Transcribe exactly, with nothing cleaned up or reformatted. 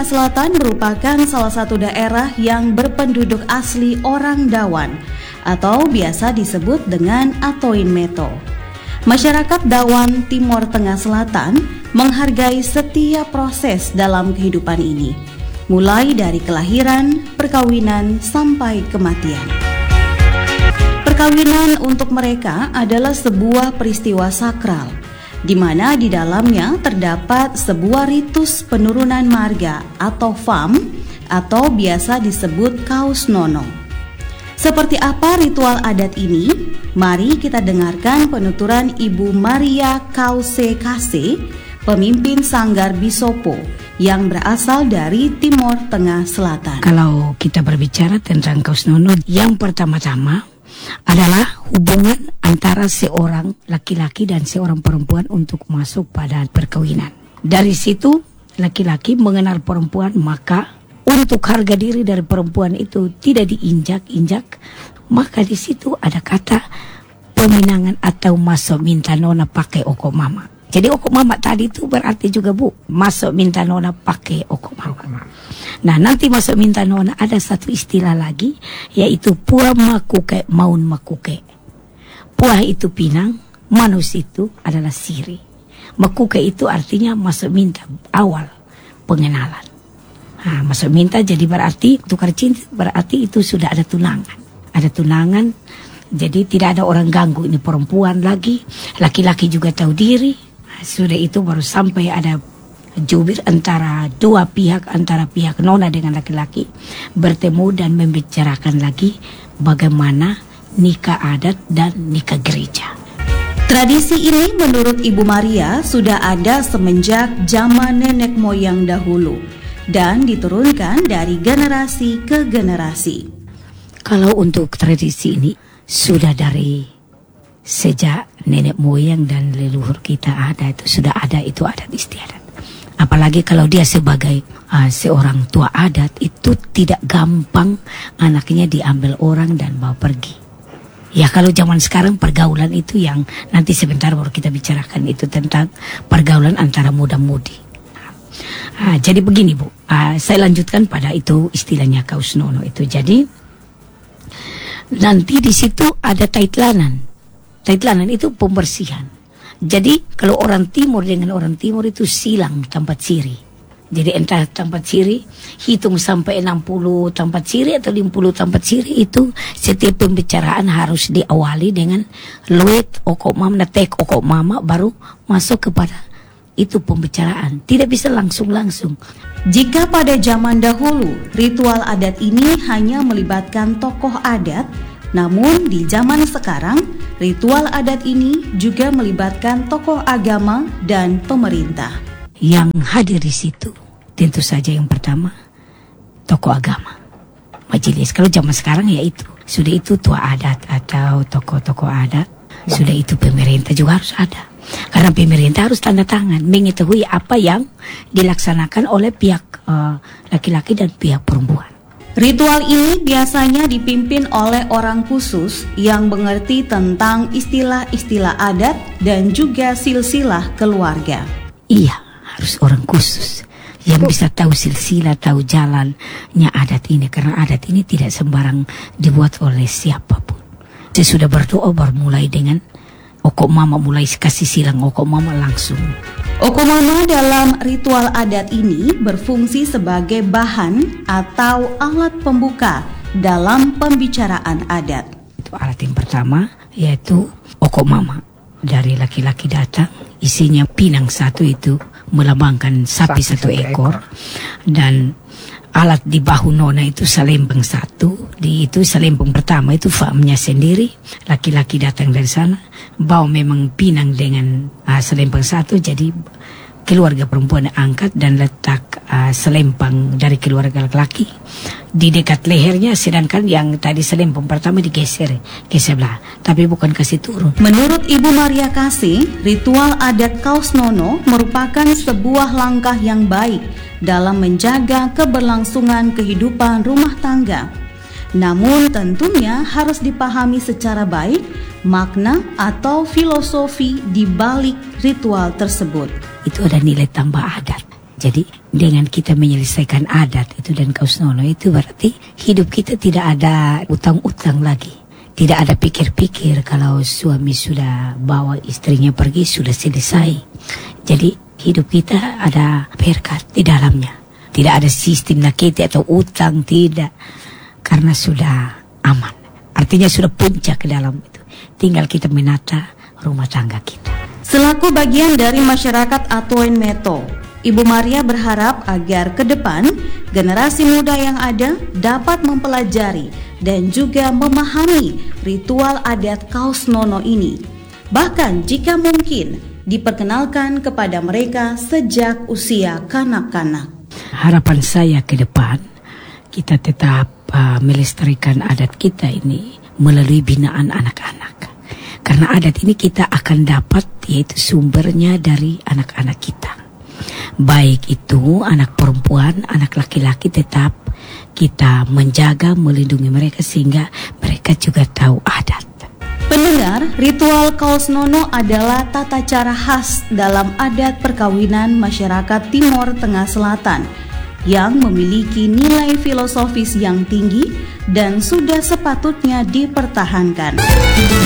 Tengah Selatan merupakan salah satu daerah yang berpenduduk asli orang Dawan atau biasa disebut dengan Atoin Meto. Masyarakat Dawan Timur Tengah Selatan menghargai setiap proses dalam kehidupan ini, mulai dari kelahiran, perkawinan, sampai kematian. Perkawinan untuk mereka adalah sebuah peristiwa sakral, di mana di dalamnya terdapat sebuah ritus penurunan marga atau fam atau biasa disebut kaus nono. Seperti apa ritual adat ini? Mari kita dengarkan penuturan Ibu Maria Kause Kase, pemimpin Sanggar Bisopo yang berasal dari Timur Tengah Selatan. Kalau kita berbicara tentang kaus nono, yang pertama-tama adalah hubungan antara seorang laki-laki dan seorang perempuan untuk masuk pada perkawinan. Dari situ laki-laki mengenal perempuan, maka untuk harga diri dari perempuan itu tidak diinjak-injak, maka di situ ada kata peminangan atau masuk minta nona pakai oko mama. Jadi oko mama tadi itu berarti juga bu, masuk minta nona pakai oko mama. Nah nanti masuk minta nona ada satu istilah lagi, yaitu puah makuke maun makuke. Puah itu pinang, manus itu adalah siri. Makuke itu artinya masuk minta, awal pengenalan. Nah, masuk minta jadi berarti tukar cinta, berarti itu sudah ada tunangan. Ada tunangan, jadi tidak ada orang ganggu, ini perempuan lagi, laki-laki juga tahu diri. Nah, sudah itu baru sampai ada jubir antara dua pihak, antara pihak nona dengan laki-laki bertemu dan membicarakan lagi bagaimana nikah adat dan nikah gereja. Tradisi ini menurut Ibu Maria sudah ada semenjak zaman nenek moyang dahulu dan diturunkan dari generasi ke generasi. Kalau untuk tradisi ini sudah dari sejak nenek moyang dan leluhur kita ada, itu sudah ada, itu adat istiadat. Apalagi kalau dia sebagai uh, seorang tua adat, itu tidak gampang anaknya diambil orang dan bawa pergi. Ya kalau zaman sekarang pergaulan itu yang nanti sebentar baru kita bicarakan, itu tentang pergaulan antara muda-mudi. Ah, jadi begini bu, ah, saya lanjutkan pada itu istilahnya kaus nono itu. Jadi nanti di situ ada taitlanan. Taitlanan itu pembersihan. Jadi kalau orang timur dengan orang timur itu silang tempat siri. Jadi entah tempat siri, hitung sampai enam puluh tempat siri atau lima puluh tempat siri, itu setiap pembicaraan harus diawali dengan loet oko mama, tek oko mama, baru masuk kepada itu pembicaraan. Tidak bisa langsung-langsung. Jika pada zaman dahulu ritual adat ini hanya melibatkan tokoh adat, namun di zaman sekarang ritual adat ini juga melibatkan tokoh agama dan pemerintah. Yang hadir di situ tentu saja yang pertama tokoh agama, majelis. Kalau zaman sekarang ya itu sudah itu tua adat atau tokoh-tokoh adat, sudah itu pemerintah juga harus ada. Karena pemerintah harus tanda tangan mengetahui apa yang dilaksanakan oleh pihak uh, laki-laki dan pihak perempuan. Ritual ini biasanya dipimpin oleh orang khusus yang mengerti tentang istilah-istilah adat dan juga silsilah keluarga. Iya, harus orang khusus yang bisa tahu silsilah, tahu jalannya adat ini. Karena adat ini tidak sembarang dibuat oleh siapapun. Saya sudah berdoa baru mulai dengan oko mama, mulai kasih silang oko mama langsung. Oko mama dalam ritual adat ini berfungsi sebagai bahan atau alat pembuka dalam pembicaraan adat. Itu alat yang pertama, yaitu oko mama. Dari laki-laki datang, isinya pinang satu, itu melambangkan sapi satu ekor, dan alat di bahu nona itu selempang satu. Di itu selempang pertama itu famnya sendiri. Laki-laki datang dari sana bawa memang pinang dengan uh, selempang satu. Jadi keluarga perempuan angkat dan letak uh, selempang dari keluarga laki-laki di dekat lehernya, sedangkan yang tadi selempang pertama digeser ke sebelah, tapi bukan kasih turun. Menurut Ibu Maria Kase, ritual adat kaus nono merupakan sebuah langkah yang baik dalam menjaga keberlangsungan kehidupan rumah tangga. Namun tentunya harus dipahami secara baik makna atau filosofi di balik ritual tersebut. Itu ada nilai tambah adat. Jadi dengan kita menyelesaikan adat itu dan kausnono itu berarti hidup kita tidak ada utang-utang lagi. Tidak ada pikir-pikir kalau suami sudah bawa istrinya pergi sudah selesai. Jadi hidup kita ada berkat di dalamnya. Tidak ada sistem naketi atau utang, tidak. Karena sudah aman. Artinya sudah puncak ke dalam itu. Tinggal kita menata rumah tangga kita. Selaku bagian dari masyarakat Atoen Meto, Ibu Maria berharap agar ke depan generasi muda yang ada dapat mempelajari dan juga memahami ritual adat Kausnono ini. Bahkan jika mungkin diperkenalkan kepada mereka sejak usia kanak-kanak. Harapan saya ke depan kita tetap uh, melestarikan adat kita ini melalui binaan anak-anak. Karena adat ini kita akan dapat yaitu sumbernya dari anak-anak kita. Baik itu anak perempuan, anak laki-laki tetap kita menjaga, melindungi mereka sehingga mereka juga tahu adat. Pendengar, ritual Kausnono adalah tata cara khas dalam adat perkawinan masyarakat Timor Tengah Selatan yang memiliki nilai filosofis yang tinggi dan sudah sepatutnya dipertahankan.